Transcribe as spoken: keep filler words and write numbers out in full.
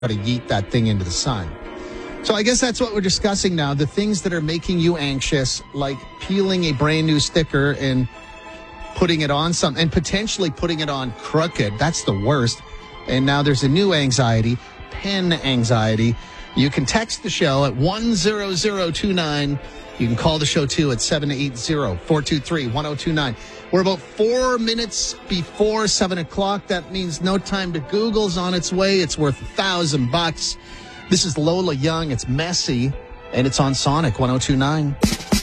to yeet that thing into the sun. So I guess that's what we're discussing now. The things that are making you anxious, like peeling a brand new sticker and putting it on something, and potentially putting it on crooked. That's the worst. And now there's a new anxiety, pen anxiety. You can text the show at one zero zero two nine. You can call the show too at seven eight zero, four two three, one zero two nine. We're about four minutes before seven o'clock. That means No Time to Google's on its way. It's worth a thousand bucks. This is Lola Young. It's Messy, and it's on Sonic one zero two nine.